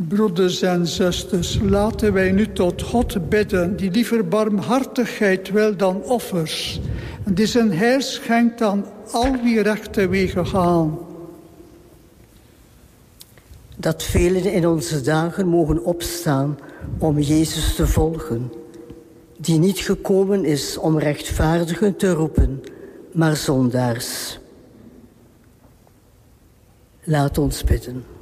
Broeders en zusters, laten wij nu tot God bidden, die liever barmhartigheid wil dan offers, en die zijn heil schenkt aan al wie rechte wegen gaan. Dat velen in onze dagen mogen opstaan om Jezus te volgen, die niet gekomen is om rechtvaardigen te roepen, maar zondaars. Laat ons bidden.